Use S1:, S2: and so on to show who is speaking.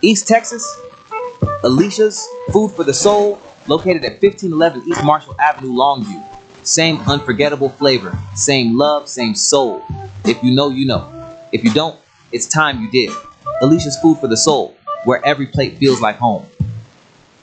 S1: East Texas, Alicia's Food for the Soul, located at 1511 East Marshall Avenue, Longview. Same unforgettable flavor, same love, same soul. If you know, you know. If you don't, it's time you did. Alicia's Food for the Soul, where every plate feels like home.